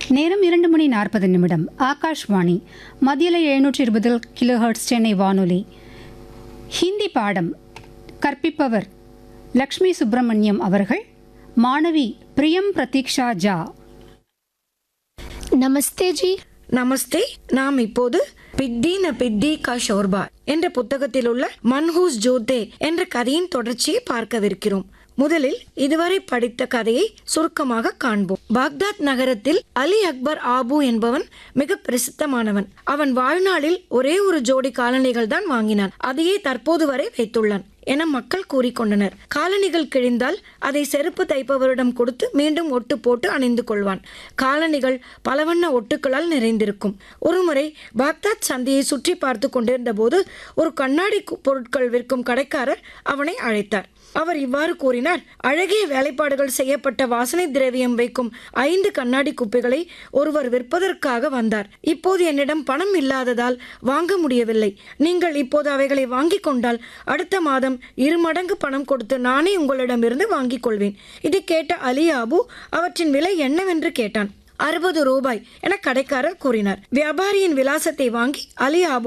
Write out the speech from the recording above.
நேரம் 2:40 ஆகாஷ்வாணி மத்தியில 720 கிலோஹெர்ட்ஸ் சென்னை வானொலி. ஹிந்தி பாடம் கற்பிப்பவர் லக்ஷ்மி சுப்பிரமணியம் அவர்கள். மாணவி பிரியம் பிரதீக்ஷா ஜா. நமஸ்தே ஜி. நமஸ்தே. நாம் இப்போது பித்தி ந பித்தி கா ஷோர்பா என்ற புத்தகத்தில் உள்ள மன்ஹூஸ் ஜோதே என்ற கதையின் தொடர்ச்சியை பார்க்கவிருக்கிறோம். முதலில் இதுவரை படித்த கதையை சுருக்கமாக காண்போம். பாக்தாத் நகரத்தில் அலி அக்பர் ஆபு என்பவன் மிக பிரசித்தமானவன். அவன் வாழ்நாளில் ஒரே ஒரு ஜோடி காலணிகள் தான் வாங்கினான். அதையே தற்போது வரை வைத்துள்ளான் என மக்கள் கூறிக்கொண்டனர். காலணிகள் கிழிந்தால் அதை செருப்பு தைப்பவரிடம் கொடுத்து மீண்டும் ஒட்டு போட்டு அணிந்து கொள்வான். காலணிகள் பலவண்ண ஒட்டுக்களால் நிறைந்திருக்கும். ஒருமுறை பாக்தாத் சந்தையை சுற்றி பார்த்து கொண்டிருந்த போது ஒரு கண்ணாடி பொருட்கள் விற்கும் கடைக்காரர் அவனை அழைத்தார். அவர் இவ்வாறு கூறினார்: அழகிய வேலைப்பாடுகள் செய்யப்பட்ட வாசனை திரவியம் வைக்கும் 5 கண்ணாடி குப்பிகளை ஒருவர் விற்பதற்காக வந்தார். இப்போது என்னிடம் பணம் இல்லாததால் வாங்க முடியவில்லை. நீங்கள் இப்போது அவைகளை வாங்கிக் கொண்டால் அடுத்த மாதம் 2 மடங்கு பணம் கொடுத்து நானே உங்களிடமிருந்து வாங்கிக் கொள்வேன். இதை கேட்ட அலி ஆபு அவற்றின் விலை என்னவென்று கேட்டான். 60 ரூபாய் என கடைக்காரர் கூறினார். வியாபாரியின் விலாசத்தை வாங்கி அலி ஆபு